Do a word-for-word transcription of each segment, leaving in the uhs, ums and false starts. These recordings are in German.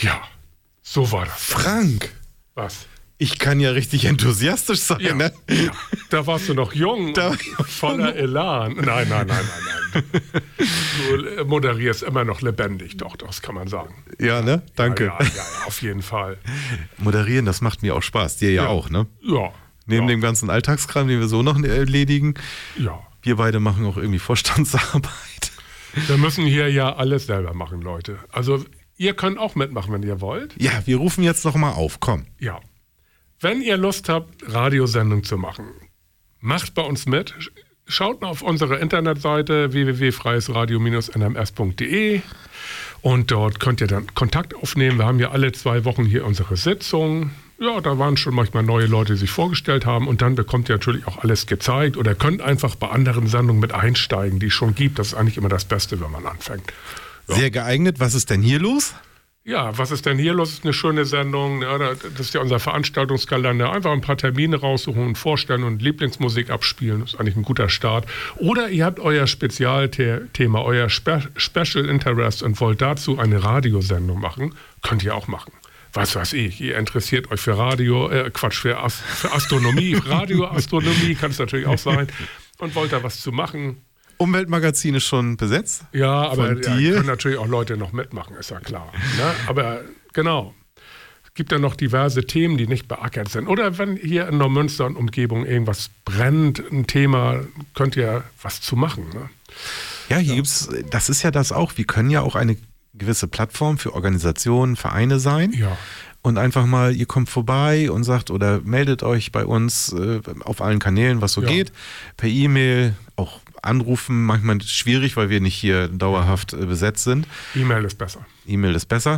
Ja, so war das. Frank! Was? Ich kann ja richtig enthusiastisch sein, Ja, ne? ja. Da warst du noch jung, Da- voller Elan. Nein, nein, nein, nein, nein. Du moderierst immer noch lebendig, doch, das kann man sagen. Ja, ne? Danke. Ja, ja, ja, ja, auf jeden Fall. Moderieren, das macht mir auch Spaß. Dir ja, Ja. auch, ne? Ja. Neben ja, dem ganzen Alltagskram, den wir so noch erledigen. ja. Wir beide machen auch irgendwie Vorstandsarbeit. Wir müssen hier ja alles selber machen, Leute. Also ihr könnt auch mitmachen, wenn ihr wollt. Ja, wir rufen jetzt noch mal auf, komm. Ja. Wenn ihr Lust habt, Radiosendung zu machen, macht bei uns mit. Schaut mal auf unsere Internetseite w w w punkt freies radio n m s punkt d e und dort könnt ihr dann Kontakt aufnehmen. Wir haben ja alle zwei Wochen hier unsere Sitzung. Ja, da waren schon manchmal neue Leute, die sich vorgestellt haben und dann bekommt ihr natürlich auch alles gezeigt oder könnt einfach bei anderen Sendungen mit einsteigen, die es schon gibt. Das ist eigentlich immer das Beste, wenn man anfängt. Ja. Sehr geeignet. Was ist denn hier los? Ja, was ist denn hier los? Das ist eine schöne Sendung. Ja, das ist ja unser Veranstaltungskalender. Einfach ein paar Termine raussuchen, vorstellen und Lieblingsmusik abspielen. Das ist eigentlich ein guter Start. Oder ihr habt euer Spezialthema, euer Spe- Special Interest und wollt dazu eine Radiosendung machen. Könnt ihr auch machen. Was weiß ich, ihr interessiert euch für Radio, äh, Quatsch, für, As- für Astronomie, Radioastronomie kann es natürlich auch sein. Und wollt da was zu machen. Umweltmagazin ist schon besetzt. Ja, aber Von ja, dir? können natürlich auch Leute noch mitmachen, ist ja klar. Ne? Aber genau, es gibt ja noch diverse Themen, die nicht beackert sind. Oder wenn hier in Neumünster und Umgebung irgendwas brennt, ein Thema, könnt ihr was zu machen. Ne? Ja, hier gibt's, das ist ja das auch. Wir können ja auch eine gewisse Plattform für Organisationen, Vereine sein. Ja. Und einfach mal, ihr kommt vorbei und sagt oder meldet euch bei uns äh, auf allen Kanälen, was so Ja. geht. Per E-Mail, auch anrufen, manchmal schwierig, weil wir nicht hier dauerhaft äh, besetzt sind. E-Mail ist besser. E-Mail ist besser.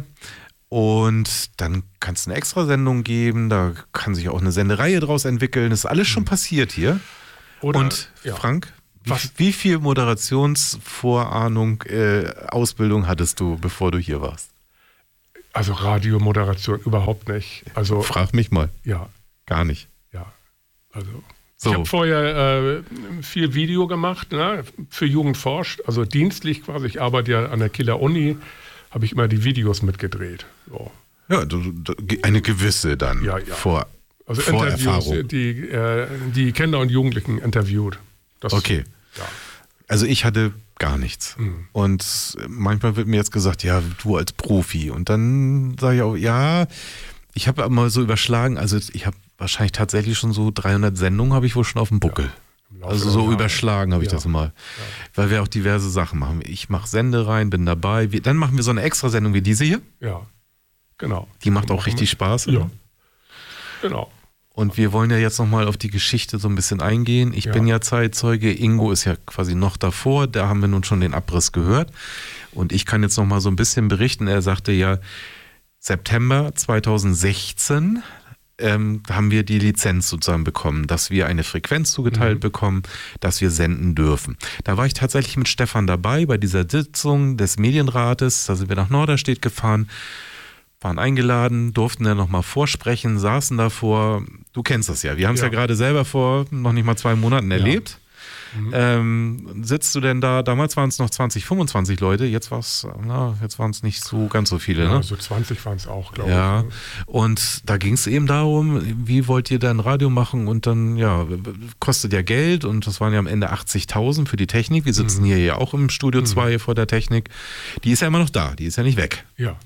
Und dann kann es eine Extrasendung geben, da kann sich auch eine Sendereihe draus entwickeln. Das ist alles schon passiert hier. Oder, Und ja. Frank, wie, Was? wie viel Moderationsvorahnung, äh, Ausbildung hattest du, bevor du hier warst? Also Radiomoderation überhaupt nicht. Also Frag mich mal. ja, Gar nicht. ja. Also So. ich habe vorher äh, viel Video gemacht, ne, für Jugend forscht, also dienstlich quasi. Ich arbeite ja an der Kieler Uni, habe ich immer die Videos mitgedreht. So. Ja, du, du, eine gewisse dann Ja, ja. Vor, Also Vorerfahrung. Interviews, die, äh, die Kinder und Jugendlichen interviewt. Das, Okay. Ja. Also ich hatte gar nichts. Mhm. Und manchmal wird mir jetzt gesagt, ja, du als Profi. Und dann sage ich auch, ja, ich habe mal so überschlagen, also ich habe wahrscheinlich tatsächlich schon so dreihundert Sendungen habe ich wohl schon auf dem Buckel. Im Laufe Also der so Jahre. überschlagen habe ich Ja. das mal. Weil wir auch diverse Sachen machen. Ich mache Sende rein, bin dabei. Wir, dann machen wir so eine Extrasendung wie diese hier. Ja, genau. Die macht auch richtig Spaß. Ja, genau. Und wir wollen ja jetzt nochmal auf die Geschichte so ein bisschen eingehen. Ich Ja. bin ja Zeitzeuge, Ingo ist ja quasi noch davor, da haben wir nun schon den Abriss gehört. Und ich kann jetzt nochmal so ein bisschen berichten. Er sagte ja, September zweitausendsechzehn ähm, haben wir die Lizenz sozusagen bekommen, dass wir eine Frequenz zugeteilt Mhm. bekommen, dass wir senden dürfen. Da war ich tatsächlich mit Stefan dabei bei dieser Sitzung des Medienrates. Da sind wir nach Norderstedt gefahren, waren eingeladen, durften dann nochmal vorsprechen, saßen davor. Du kennst das ja. Wir haben es ja. Ja. gerade selber vor noch nicht mal zwei Monaten erlebt. Mhm. Ähm, sitzt du denn da, damals waren es noch zwanzig, fünfundzwanzig Leute, jetzt war es, na, jetzt waren es nicht so ganz so viele, Ja, ne? so zwanzig waren es auch, glaube Ja, ich. und da ging es eben darum, wie wollt ihr dann Radio machen und dann, ja, kostet ja Geld und das waren ja am Ende achtzigtausend für die Technik. Wir sitzen Mhm. hier ja auch im Studio zwei vor der Technik. Die ist ja immer noch da, die ist ja nicht weg. Ja.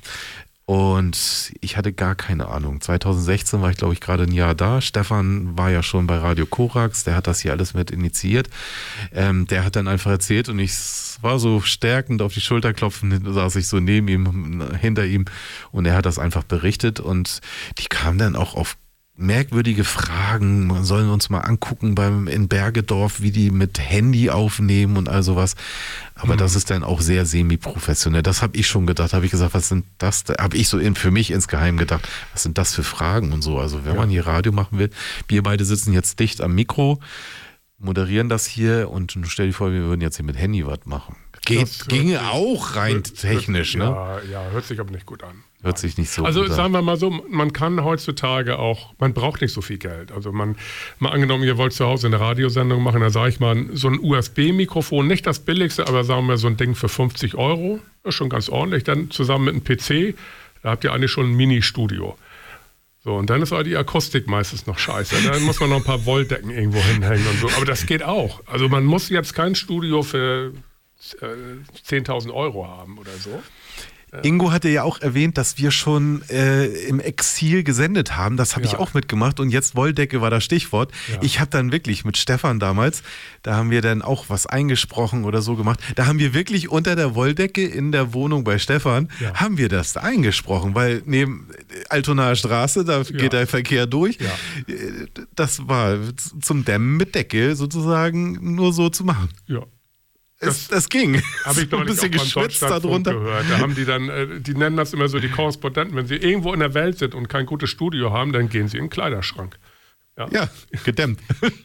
Und ich hatte gar keine Ahnung. zweitausendsechzehn war ich, glaube ich, gerade ein Jahr da. Stefan war ja schon bei Radio Korax, der hat das hier alles mit initiiert. Ähm, der hat dann einfach erzählt und ich war so stärkend auf die Schulter klopfen, saß ich so neben ihm, hinter ihm und er hat das einfach berichtet und die kamen dann auch auf merkwürdige Fragen. Man soll uns mal angucken beim in Bergedorf, wie die mit Handy aufnehmen und all sowas. Aber Mhm. das ist dann auch sehr semi-professionell. Das habe ich schon gedacht. Habe ich gesagt, was sind das? Habe ich so in, für mich insgeheim gedacht, was sind das für Fragen und so. Also wenn Ja. man hier Radio machen will, wir beide sitzen jetzt dicht am Mikro, moderieren das hier und du stell dir vor, wir würden jetzt hier mit Handy was machen. Geht, Das ginge hört sich- auch rein Hört- technisch, hört, ne? Ja, ja, hört sich aber nicht gut an. Hört sich nicht so Also gut an. sagen wir mal so, man kann heutzutage auch, man braucht nicht so viel Geld. Also man, mal angenommen, ihr wollt zu Hause eine Radiosendung machen, dann sage ich mal, so ein U S B-Mikrofon, nicht das billigste, aber sagen wir so ein Ding für fünfzig Euro, ist schon ganz ordentlich, dann zusammen mit einem P C, Da habt ihr eigentlich schon ein Mini-Studio. So, und dann ist auch die Akustik meistens noch scheiße. Dann muss man noch ein paar Wolldecken irgendwo hinhängen und so. Aber das geht auch. Also man muss jetzt kein Studio für äh, zehntausend Euro haben oder so. Ingo hatte ja auch erwähnt, dass wir schon äh, im Exil gesendet haben. Das habe Ja. ich auch mitgemacht und jetzt Wolldecke war das Stichwort. Ja. Ich habe dann wirklich mit Stefan damals, da haben wir dann auch was eingesprochen oder so gemacht. Da haben wir wirklich unter der Wolldecke in der Wohnung bei Stefan, Ja. haben wir das eingesprochen, weil neben Altonaer Straße, da Ja. geht der Verkehr durch. Ja. Das war zum Dämmen mit Decke sozusagen nur so zu machen. Ja. Es, das ging. Habe ich So ein neulich bisschen auch beim geschwitzt Deutschlandfunk darunter. gehört. Da haben die dann, äh, die nennen das immer so die Korrespondenten, wenn sie irgendwo in der Welt sind und kein gutes Studio haben, dann gehen sie in den Kleiderschrank. Ja, Ja, gedämmt.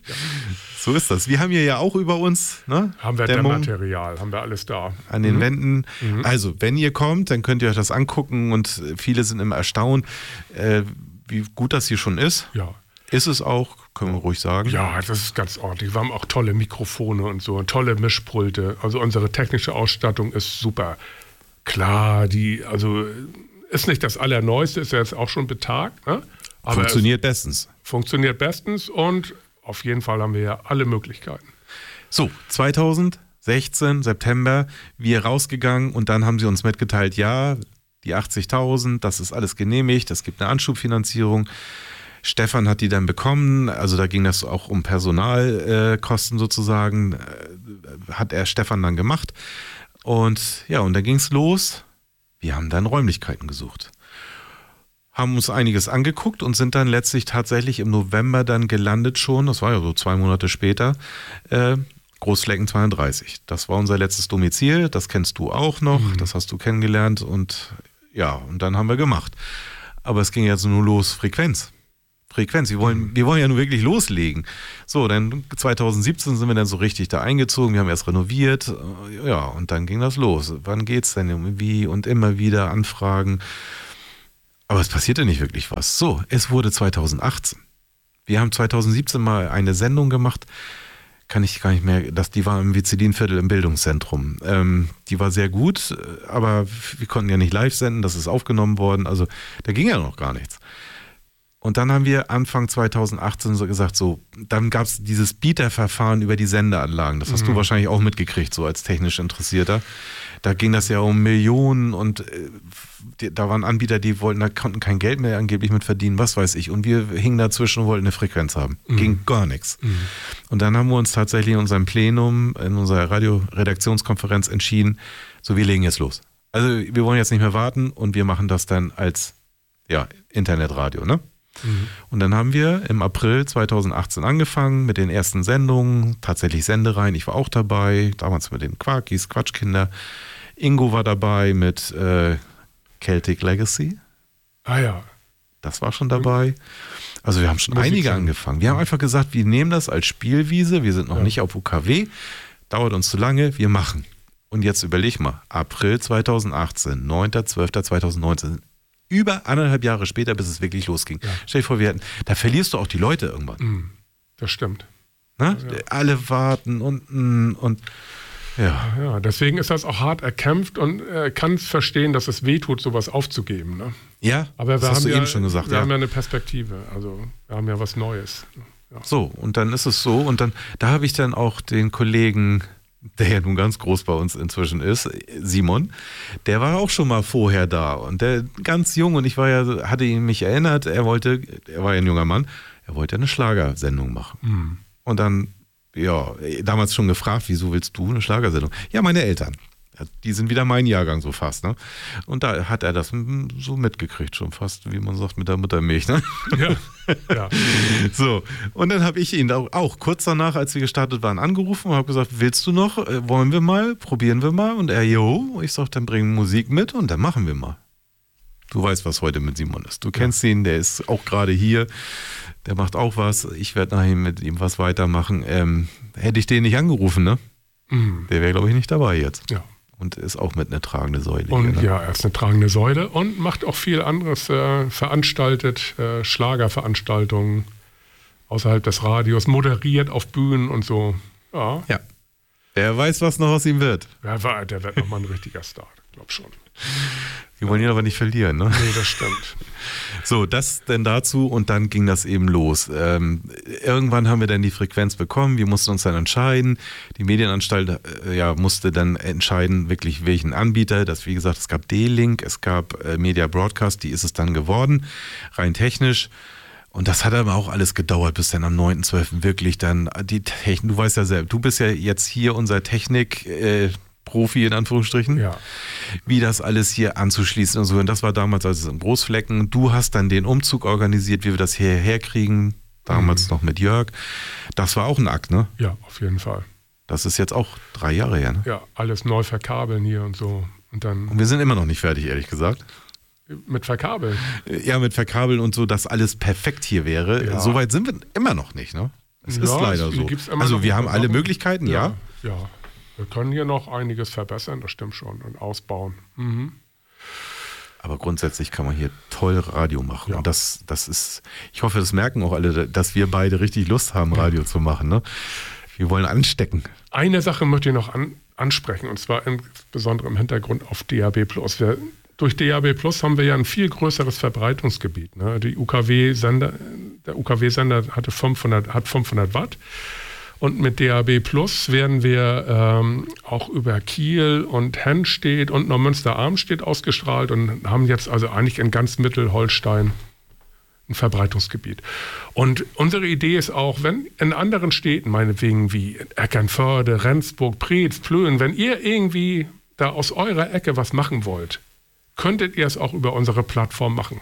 So ist das. Wir haben hier ja auch über uns, ne? haben wir Dämmung Dämmmaterial, haben wir alles da. an den Wänden. Also, wenn ihr kommt, dann könnt ihr euch das angucken und viele sind immer erstaunt, äh, wie gut das hier schon ist. Ja. Ist es auch, können wir ruhig sagen. Ja, das ist ganz ordentlich. Wir haben auch tolle Mikrofone und so, tolle Mischpulte. Also unsere technische Ausstattung ist super. Klar, die, also ist nicht das Allerneueste, ist ja jetzt auch schon betagt, ne? Aber Funktioniert bestens. es funktioniert bestens und auf jeden Fall haben wir ja alle Möglichkeiten. So, zweitausendsechzehn, September, wir rausgegangen und dann haben sie uns mitgeteilt, ja, die achtzigtausend, das ist alles genehmigt, es gibt eine Anschubfinanzierung. Stefan hat die dann bekommen, also da ging das auch um Personalkosten äh, sozusagen, äh, hat er Stefan dann gemacht. Und ja, und dann ging es los. Wir haben dann Räumlichkeiten gesucht. Haben uns einiges angeguckt und sind dann letztlich tatsächlich im November dann gelandet schon, das war ja so zwei Monate später, äh, Großflecken zweiunddreißig. Das war unser letztes Domizil, das kennst du auch noch, mhm. das hast du kennengelernt und ja, und dann haben wir gemacht. Aber es ging jetzt nur los, Frequenz. Frequenz, wir wollen, wir wollen ja nur wirklich loslegen. So, dann zweitausendsiebzehn sind wir dann so richtig da eingezogen, wir haben erst renoviert, ja, und dann ging das los. Wann geht's denn, wie und immer wieder Anfragen. Aber es passierte nicht wirklich was. So, es wurde zweitausendachtzehn. Wir haben zweitausendsiebzehn mal eine Sendung gemacht, kann ich gar nicht mehr, das, die war im Vizelinviertel im Bildungszentrum. Ähm, die war sehr gut, aber wir konnten ja nicht live senden, das ist aufgenommen worden, also da ging ja noch gar nichts. Und dann haben wir Anfang zweitausendachtzehn so gesagt, so, dann gab es dieses Bieterverfahren über die Sendeanlagen. Das hast mhm. du wahrscheinlich auch mitgekriegt, so als technisch Interessierter. Da ging das ja um Millionen und äh, die, da waren Anbieter, die wollten, da konnten kein Geld mehr angeblich mit verdienen, was weiß ich. Und wir hingen dazwischen und wollten eine Frequenz haben. Mhm. Ging gar nichts. Mhm. Und dann haben wir uns tatsächlich in unserem Plenum, in unserer Radioredaktionskonferenz entschieden, so, wir legen jetzt los. Also wir wollen jetzt nicht mehr warten und wir machen das dann als ja, Internetradio, ne? Mhm. Und dann haben wir im April zweitausendachtzehn angefangen mit den ersten Sendungen, tatsächlich Sendereien. Ich war auch dabei, damals mit den Quarkies, Quatschkinder. Ingo war dabei mit äh, Celtic Legacy. Ah ja. Das war schon dabei. Also wir haben schon Musik einige angefangen. Wir haben einfach gesagt, wir nehmen das als Spielwiese. Wir sind noch ja. nicht auf U K W. Dauert uns zu lange, wir machen. Und jetzt überleg mal, April zweitausendachtzehn, neunter zwölfter zweitausendneunzehn. Über anderthalb Jahre später, bis es wirklich losging. Ja. Stell dir vor, wir hätten, da verlierst du auch die Leute irgendwann. Mm, das stimmt. Na? Ja. Alle warten und und ja. ja. Deswegen ist das auch hart erkämpft und äh, kann es verstehen, dass es wehtut, sowas aufzugeben. Ne? Ja, aber wir das haben hast du ja, eben schon gesagt. Wir ja. haben ja eine Perspektive, also wir haben ja was Neues. Ja. So, und dann ist es so, und dann, da habe ich dann auch den Kollegen, der ja nun ganz groß bei uns inzwischen ist, Simon, der war auch schon mal vorher da und der ganz jung und ich war ja, hatte ihn mich erinnert, er wollte, er war ja ein junger Mann, er wollte eine Schlagersendung machen. Mhm. Und dann, ja, damals schon gefragt, wieso willst du eine Schlagersendung? Ja, meine Eltern. Die sind wieder mein Jahrgang so fast, ne? Und da hat er das so mitgekriegt, schon fast, wie man sagt, mit der Muttermilch, ne? Ja. ja. So, und dann habe ich ihn auch, auch kurz danach, als wir gestartet waren, angerufen und habe gesagt, willst du noch, wollen wir mal, probieren wir mal? Und er, jo, ich sag, dann bringen Musik mit und dann machen wir mal. Du weißt, was heute mit Simon ist. Du kennst ja. ihn, der ist auch gerade hier, der macht auch was. Ich werde nachher mit ihm was weitermachen. Ähm, hätte ich den nicht angerufen, ne? Mhm. Der wäre, glaube ich, nicht dabei jetzt. Ja. Und ist auch mit einer tragende Säule. Und hier, ne? ja, er ist eine tragende Säule und macht auch viel anderes, äh, veranstaltet äh, Schlagerveranstaltungen außerhalb des Radios, moderiert auf Bühnen und so. Ja. Ja. Er weiß, was noch aus ihm wird. Der, war, der wird nochmal ein richtiger Star. glaube schon. Wir wollen ihn aber nicht verlieren, ne? Nee, das stimmt. So, das denn dazu und dann ging das eben los. Ähm, irgendwann haben wir dann die Frequenz bekommen, wir mussten uns dann entscheiden. Die Medienanstalt äh, ja, musste dann entscheiden, wirklich welchen Anbieter. Das, wie gesagt, es gab D-Link, es gab äh, Media Broadcast, die ist es dann geworden, rein technisch. Und das hat aber auch alles gedauert, bis dann am neunten zwölften wirklich dann die Technik, du weißt ja selbst, du bist ja jetzt hier unser Technik- äh, Profi in Anführungsstrichen, Ja. wie das alles hier anzuschließen und so. Und das war damals also in Großflecken. Du hast dann den Umzug organisiert, wie wir das hierher kriegen, damals mhm. noch mit Jörg. Das war auch ein Akt, ne? Ja, auf jeden Fall. Das ist jetzt auch drei Jahre her, ne? Ja, alles neu verkabeln hier und so. Und dann Und wir sind immer noch nicht fertig, ehrlich gesagt. mit verkabeln. Ja, mit Verkabeln und so, dass alles perfekt hier wäre. Ja. Soweit sind wir immer noch nicht, ne? Es Ja, ist leider es so. gibt's immer Also noch wir ein haben paar alle Sachen. Möglichkeiten, ja. Ja, ja. Wir können hier noch einiges verbessern, das stimmt schon, und ausbauen. Mhm. Aber grundsätzlich kann man hier toll Radio machen. Ja. Und das, das ist, ich hoffe, das merken auch alle, dass wir beide richtig Lust haben, Radio ja. zu machen. Ne? Wir wollen anstecken. Eine Sache möchte ich noch an, ansprechen, und zwar insbesondere im Hintergrund auf D A B Plus. Wir, durch D A B Plus haben wir ja ein viel größeres Verbreitungsgebiet. Ne? Die U K W-Sender, der U K W-Sender hatte fünfhundert, hat fünfhundert Watt. Und mit D A B Plus werden wir ähm, auch über Kiel und Hennstedt und Neumünster-Armstedt ausgestrahlt und haben jetzt also eigentlich in ganz Mittelholstein ein Verbreitungsgebiet. Und unsere Idee ist auch, wenn in anderen Städten, meinetwegen wie Eckernförde, Rendsburg, Preetz, Plön, wenn ihr irgendwie da aus eurer Ecke was machen wollt, könntet ihr es auch über unsere Plattform machen.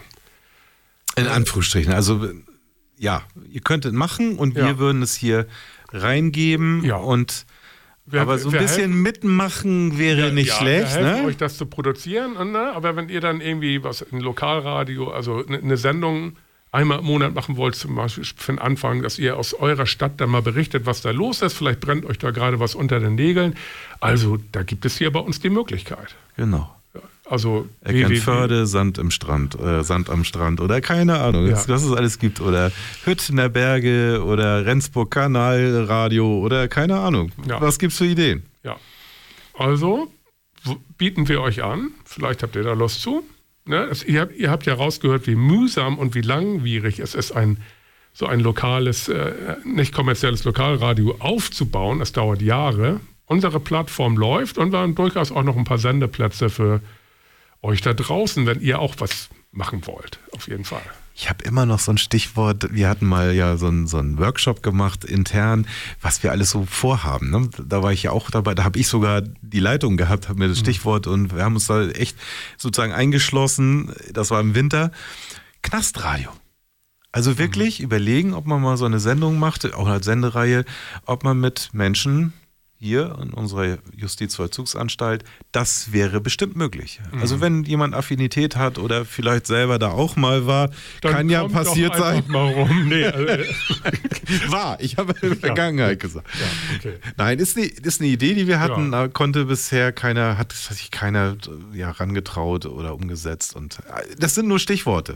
In Anführungsstrichen. Also ja, ihr könnt es machen und wir Ja. würden es hier reingeben Ja. und Wir, aber so ein wir bisschen helfen, mitmachen wäre nicht ja, schlecht, wir helfen ne? euch das zu produzieren, und, ne? Aber wenn ihr dann irgendwie was in Lokalradio, also eine ne Sendung einmal im Monat machen wollt, zum Beispiel für den Anfang, dass ihr aus eurer Stadt dann mal berichtet, was da los ist, vielleicht brennt euch da gerade was unter den Nägeln. Also da gibt es hier bei uns die Möglichkeit. Genau. Also Eckernförde, Sand im Strand, äh, Sand am Strand oder keine Ahnung, Ja. was es alles gibt. Oder Hüttener Berge oder Rendsburg Kanalradio oder keine Ahnung. Ja. Was gibt's für Ideen? Ja, also w- bieten wir euch an, vielleicht habt ihr da Lust zu. Ne? Es, ihr, habt, ihr habt ja rausgehört, wie mühsam und wie langwierig es ist, ein, so ein lokales, äh, nicht kommerzielles Lokalradio aufzubauen. Es dauert Jahre. Unsere Plattform läuft und wir haben durchaus auch noch ein paar Sendeplätze für euch da draußen, wenn ihr auch was machen wollt, auf jeden Fall. Ich habe immer noch so ein Stichwort, wir hatten mal ja so einen so einen Workshop gemacht intern, was wir alles so vorhaben. Ne? Da war ich ja auch dabei, da habe ich sogar die Leitung gehabt, habe mir das Stichwort und wir haben uns da echt sozusagen eingeschlossen, das war im Winter, Knastradio. Also wirklich mhm. überlegen, ob man mal so eine Sendung macht, auch als Sendereihe, ob man mit Menschen hier in unserer Justizvollzugsanstalt, das wäre bestimmt möglich. Mhm. Also wenn jemand Affinität hat oder vielleicht selber da auch mal war, Dann kann ja kommt passiert doch sein. einfach mal rum. Nee, also, war, ich habe in der Vergangenheit gesagt. ja, okay. Nein, ist eine, ist eine Idee, die wir hatten, Ja. da konnte bisher keiner, hat sich keiner ja, rangetraut oder umgesetzt. Und das sind nur Stichworte.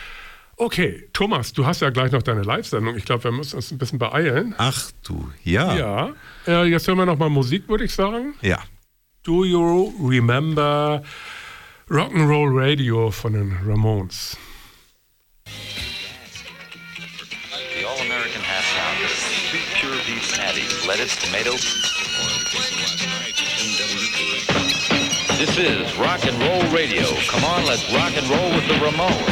Okay, Thomas, du hast ja gleich noch deine Live-Sendung. Ich glaube, wir müssen uns ein bisschen beeilen. Ach du, ja. Ja, äh, jetzt hören wir noch mal Musik, würde ich sagen. Ja. Do you remember Rock'n'Roll Radio von den Ramones? The all-American half pounder, two pure beef patties, lettuce, tomato. This is Rock and Roll Radio. Come on, let's rock and roll with the Ramones.